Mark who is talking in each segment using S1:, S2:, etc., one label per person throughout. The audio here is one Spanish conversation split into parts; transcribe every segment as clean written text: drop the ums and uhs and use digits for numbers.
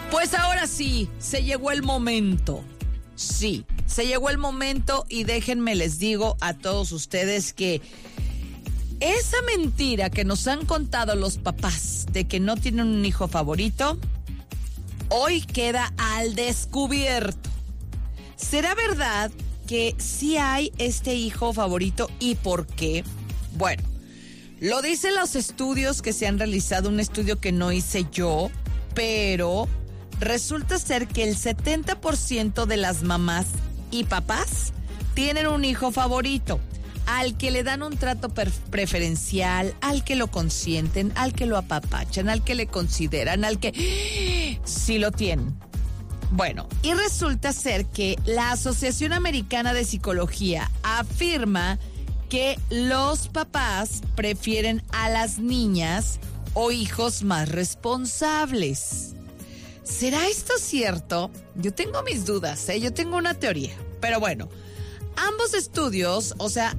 S1: Pues ahora sí, se llegó el momento. Sí, se llegó el momento y déjenme les digo a todos ustedes que esa mentira que nos han contado los papás de que no tienen un hijo favorito, hoy queda al descubierto. ¿Será verdad que sí hay este hijo favorito y por qué? Bueno, lo dicen los estudios que se han realizado, un estudio que no hice yo, pero resulta ser que el 70% de las mamás y papás tienen un hijo favorito, al que le dan un trato preferencial, al que lo consienten, al que lo apapachan, al que le consideran, al que sí lo tienen. Bueno, y resulta ser que la Asociación Americana de Psicología afirma que los papás prefieren a las niñas o hijos más responsables. ¿Será esto cierto? Yo tengo mis dudas, yo tengo una teoría, pero bueno, ambos estudios,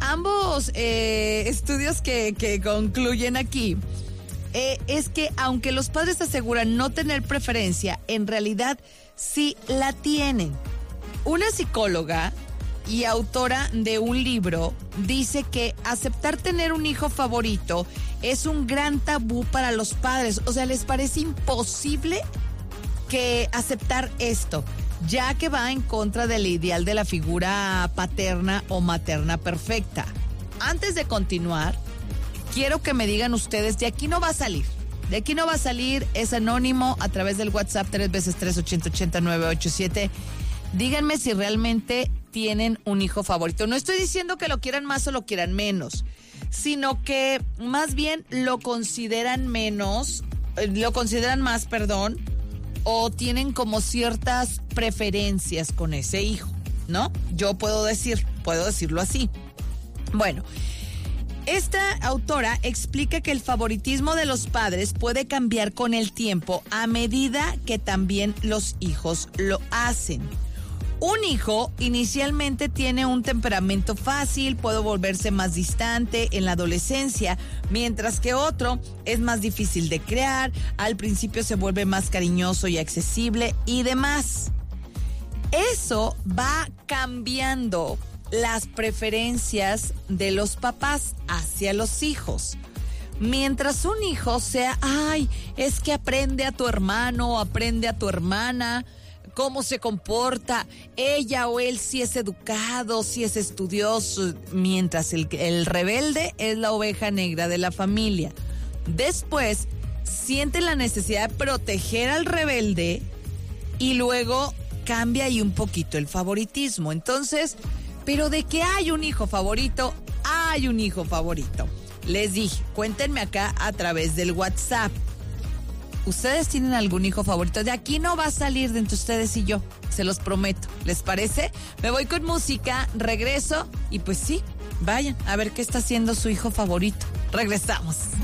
S1: estudios que concluyen aquí, es que aunque los padres aseguran no tener preferencia, en realidad sí la tienen. Una psicóloga y autora de un libro dice que aceptar tener un hijo favorito es un gran tabú para los padres. O sea, les parece imposible que aceptar esto, ya que va en contra del ideal de la figura paterna o materna perfecta. Antes de continuar, quiero que me digan ustedes, de aquí no va a salir. De aquí no va a salir, es anónimo a través del WhatsApp 3x3 Díganme si realmente tienen un hijo favorito. No estoy diciendo que lo quieran más o lo quieran menos, sino que más bien lo consideran más, o tienen como ciertas preferencias con ese hijo, ¿no? Yo puedo decirlo así. Bueno, esta autora explica que el favoritismo de los padres puede cambiar con el tiempo a medida que también los hijos lo hacen. Un hijo inicialmente tiene un temperamento fácil, puede volverse más distante en la adolescencia, mientras que otro es más difícil de crear, al principio se vuelve más cariñoso y accesible y demás. Eso va cambiando las preferencias de los papás hacia los hijos. Mientras un hijo sea, es que aprende a tu hermano o aprende a tu hermana, cómo se comporta, ella o él si es educado, si es estudioso, mientras el rebelde es la oveja negra de la familia. Después siente la necesidad de proteger al rebelde y luego cambia ahí un poquito el favoritismo. Entonces, pero de que hay un hijo favorito, hay un hijo favorito. Les dije, cuéntenme acá a través del WhatsApp. ¿Ustedes tienen algún hijo favorito? De aquí no va a salir de entre ustedes y yo, se los prometo. ¿Les parece? Me voy con música, regreso y pues sí, vayan a ver qué está haciendo su hijo favorito. Regresamos.